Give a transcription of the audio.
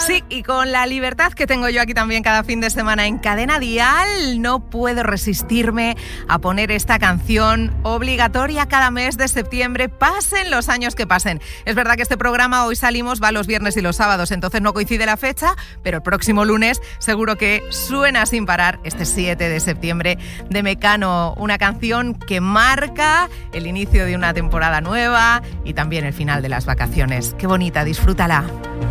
Sí, y con la libertad que tengo yo aquí también cada fin de semana en Cadena Dial, no puedo resistirme a poner esta canción obligatoria cada mes de septiembre, pasen los años que pasen. Es verdad que este programa hoy salimos, va los viernes y los sábados, entonces no coincide la fecha, pero el próximo lunes seguro que suena sin parar este 7 de septiembre de Mecano, una canción que marca el inicio de una temporada nueva y también el final de las vacaciones. Qué bonita, disfrútala.